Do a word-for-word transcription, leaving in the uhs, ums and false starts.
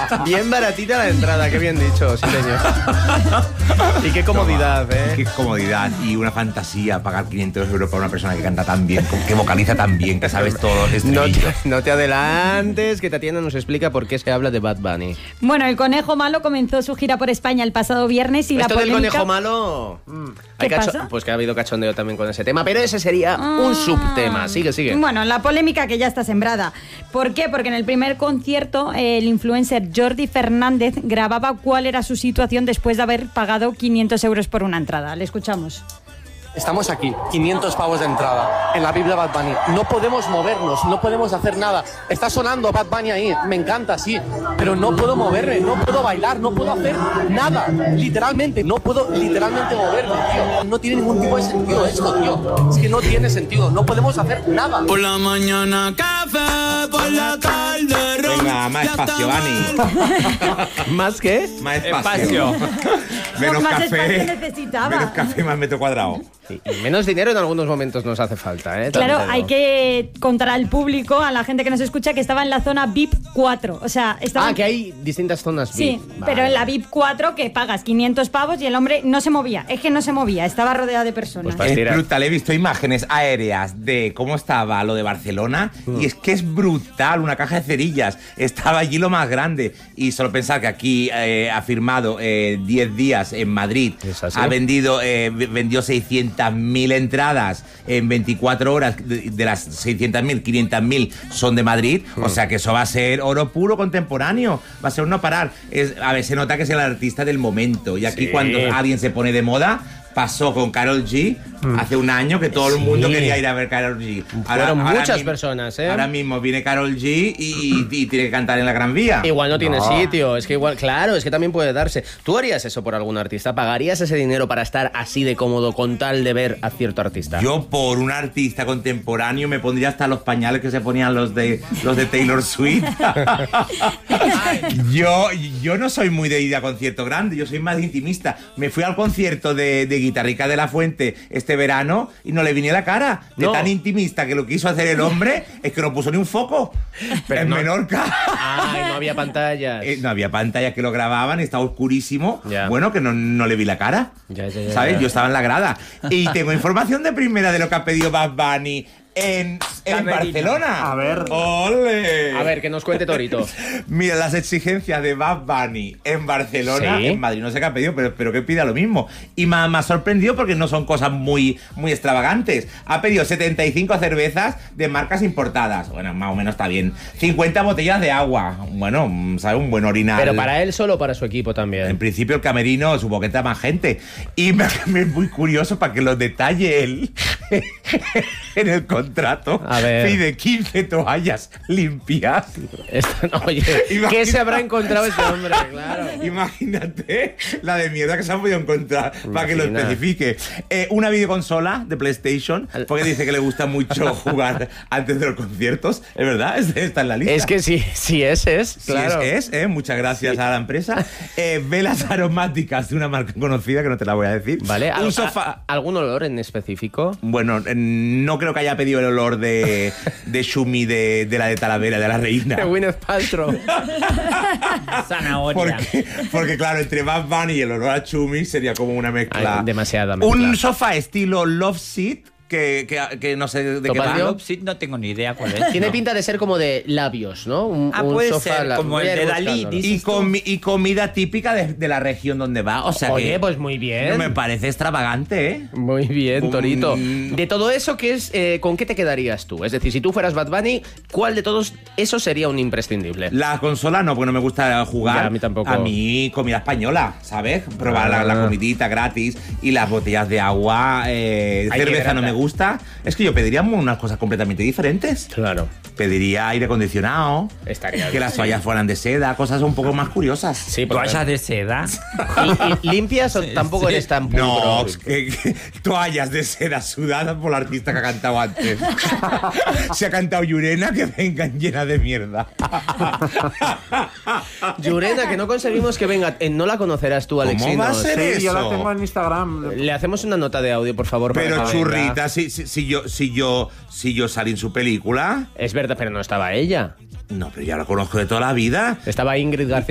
Bien baratita la entrada, qué bien dicho, sí señor. Y qué comodidad, ¿eh? Qué comodidad y una fantasía pagar quinientos euros para una persona que canta tan bien, que vocaliza tan bien, que sabes todo el No estribillo. te, no te adelantes, que Tatiana nos explica por qué se habla de Bad Bunny. Bueno, el Conejo Malo comenzó su gira por España el pasado viernes y la Esto polémica... del conejo malo... Mm, ¿Qué hay cacho- pasa? Pues que ha habido cachondeo también con ese tema, pero ese sería un subtema. Sigue, sigue. Bueno, la polémica que ya está sembrada. ¿Por qué? Porque en el primer concierto el influencer Jordi Fernández grababa cuál era su situación después de haber pagado quinientos euros por una entrada. Le escuchamos. Estamos aquí, quinientos pavos de entrada, en la Biblia Bad Bunny. No podemos movernos, no podemos hacer nada. Está sonando Bad Bunny ahí, me encanta, sí, pero no puedo moverme, no puedo bailar, no puedo hacer nada. Literalmente, no puedo literalmente moverme, tío. No tiene ningún tipo de sentido esto, tío. Es que no tiene sentido, no podemos hacer nada. Por la mañana café, por la tarde ron. Venga, más espacio, Bani. ¿Más qué? Más espacio. Menos Más café. espacio necesitaba. Menos café, más metro cuadrado. Sí, y menos dinero en algunos momentos nos hace falta, ¿eh? Claro, También te hay digo. que contar al público, a la gente que nos escucha, que estaba en la zona V I P cuatro. O sea, estaba... Ah, que hay distintas zonas Sí, V I P. pero Vale. en la V I P cuatro que pagas quinientos pavos y el hombre no se movía. Es que no se movía, estaba rodeada de personas. Pues Es Tira. brutal, he visto imágenes aéreas de cómo estaba lo de Barcelona y es que es brutal, una caja de cerillas, estaba allí lo más grande y solo pensar que aquí eh, ha firmado eh, diez días en Madrid, ¿Es así? ha vendido, eh, vendió seiscientas mil entradas en veinticuatro horas, de, de las seiscientas mil, quinientas mil son de Madrid, o sea que eso va a ser oro puro contemporáneo, va a ser un no parar. Es, a ver, se nota que es el artista del momento y aquí Sí. cuando alguien se pone de moda, pasó con Karol G hace un año que todo el mundo Sí. quería ir a ver Karol G. Fueron muchas mismo- personas, ¿eh? Ahora mismo viene Karol G y, y tiene que cantar en la Gran Vía. Igual no tiene sitio, es que igual, claro, es que también puede darse. ¿Tú harías eso por algún artista? ¿Pagarías ese dinero para estar así de cómodo con tal de ver a cierto artista? Yo por un artista contemporáneo me pondría hasta los pañales que se ponían los de los de Taylor Swift. yo, yo no soy muy de ir a concierto grande, yo soy más intimista. Me fui al concierto de, de Guitarrica de la Fuente este verano y no le vine la cara. De No. tan intimista que lo quiso hacer el hombre es que no puso ni un foco. Pero en no- Menorca. Ay, no había pantallas. Eh, no había pantallas que lo grababan, estaba oscurísimo. Ya. Bueno, que no, no le vi la cara. Ya, ya, ya, ¿Sabes? ya. Yo estaba en la grada. Y tengo información de primera de lo que ha pedido Bad Bunny en, en Barcelona. A ver. ¡Ole! A ver, que nos cuente Torito. Mira, las exigencias de Bad Bunny en Barcelona, Sí. en Madrid no sé qué ha pedido, pero, pero que pida lo mismo. Y me, ha- me ha sorprendido porque no son cosas muy, muy extravagantes. Ha pedido setenta y cinco cervezas de marcas importadas. Bueno, más o menos está bien. cincuenta botellas de agua. Bueno, ¿sabes? Un buen orinal. Pero para él solo o para su equipo En también. principio el camerino, supongo que entra más gente. Y me, me es muy curioso para que lo detalle él en el contrato. A ver. Pide quince toallas limpias. Esto, no, oye, ¿qué Imagina- se habrá encontrado este hombre? Claro. Imagínate la de mierda que se han podido encontrar para que lo Imagina. especifique. Eh, una videoconsola de PlayStation, porque dice que le gusta mucho jugar antes de los conciertos. Es verdad, Es- está en la lista. Es que sí, sí es, es. Sí, Claro. es, es, eh, muchas gracias a la empresa. Eh, velas aromáticas de una marca conocida que no te la voy a decir. ¿Vale? Un ¿Al- sofá. a- ¿Algún olor en específico? Bueno, eh, no creo que haya pedido el olor de, de Shumi de, de la de Talavera, de la reina. De Gwyneth Paltrow. Zanahoria. Porque, porque claro, entre Bad Bunny y el olor a Shumi sería como una mezcla. Ay, demasiada mezcla. Un sofá estilo Love Seat, que, que, que no sé de qué va. Topacio. Love Seat no tengo ni idea cuál es. Tiene No. pinta de ser como de labios, ¿no? Un, Ah, un puede sofá ser, la- como voy el a ir de Dalí, buscándolo. dice. Y, comi- y comida típica de, de la región donde va. O sea Oye, que pues muy bien. no me parece extravagante, ¿eh? Muy bien, Un- Torito. De todo eso, ¿qué es, eh, ¿con qué te quedarías tú? Es decir, si tú fueras Bad Bunny, ¿cuál de todos esos sería un imprescindible? La consola no, porque no me gusta jugar. Ya, a mí tampoco. A mí comida española, ¿sabes? Probar la, Ah. la comidita gratis y las botellas de agua. eh, Hay cerveza hidrata. no me gusta. Es que yo pediría unas cosas completamente diferentes. Claro. Pediría aire acondicionado. Estaría Que bien. las toallas fueran de seda, cosas un poco más curiosas. Sí, porque- ¿Toallas de seda? ¿Y, y limpias o tampoco sí. eres tan puro? No, que- que- toallas de seda sudadas por la artista que ha cantado antes. Se ha cantado Yurena, que vengan llenas de mierda. Yurena, que no conseguimos que venga. Eh, no la conocerás tú, Alexino. va a ser Sí, eso? yo la tengo en Instagram. Le hacemos una nota de audio, por favor. para Pero que churrita, venga. si, si, si yo, si yo, si yo salí en su película. Es verdad, pero no estaba ella. No, pero ya la conozco de toda la vida. Estaba Ingrid García.